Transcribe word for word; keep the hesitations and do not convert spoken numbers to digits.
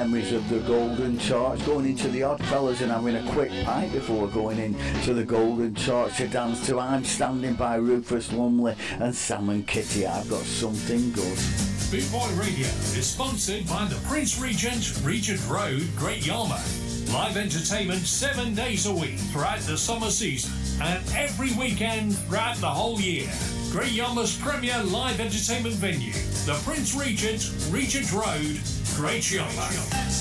memories of the Golden Charts, going into the Oddfellas and having a quick pint before going into the Golden Charts to dance to I'm Standing by Rufus Lumley and Sam and Kitty, I've Got Something Good. Boot Boy Radio is sponsored by the Prince Regent, Regent Road, Great Yarmouth. Live entertainment seven days a week throughout the summer season and every weekend throughout the whole year. Great Yarmouth's premier live entertainment venue, the Prince Regent, Regent Road, Great Yarmouth.